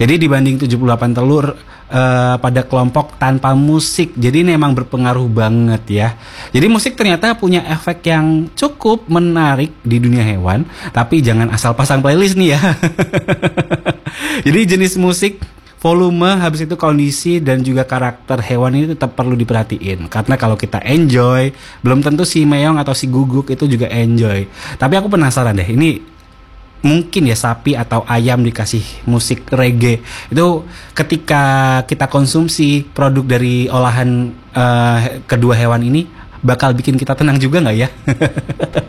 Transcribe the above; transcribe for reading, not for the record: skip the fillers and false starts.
Jadi dibanding 78 telur pada kelompok tanpa musik. Jadi ini emang berpengaruh banget ya. Jadi musik ternyata punya efek yang cukup menarik di dunia hewan. Tapi jangan asal pasang playlist nih ya. Jadi jenis musik, volume, habis itu kondisi dan juga karakter hewan ini tetap perlu diperhatiin. Karena kalau kita enjoy, belum tentu si meong atau si guguk itu juga enjoy. Tapi aku penasaran deh, ini mungkin ya sapi atau ayam dikasih musik reggae itu ketika kita konsumsi produk dari olahan kedua hewan ini bakal bikin kita tenang juga nggak ya?